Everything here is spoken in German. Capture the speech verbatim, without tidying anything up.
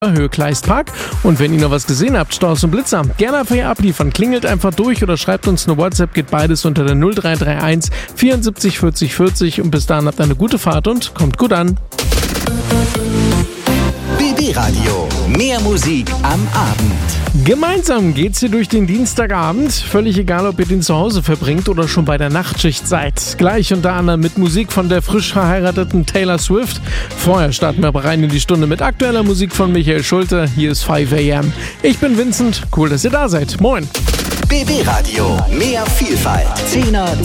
Höhe Kleistpark. Und wenn ihr noch was gesehen habt, Storch und Blitzer, gerne einfach hier abliefern. Klingelt einfach durch oder schreibt uns eine WhatsApp, geht beides unter der null drei drei eins vierundsiebzig vierzig vierzig und bis dahin habt eine gute Fahrt und kommt gut an. B B Radio, mehr Musik am Abend. Gemeinsam geht's hier durch den Dienstagabend. Völlig egal, ob ihr den zu Hause verbringt oder schon bei der Nachtschicht seid. Gleich unter anderem mit Musik von der frisch verheirateten Taylor Swift. Vorher starten wir aber rein in die Stunde mit aktueller Musik von Michael Schulte. Hier ist fünf a m. Ich bin Vincent. Cool, dass ihr da seid. Moin. B B Radio, mehr Vielfalt. Zehner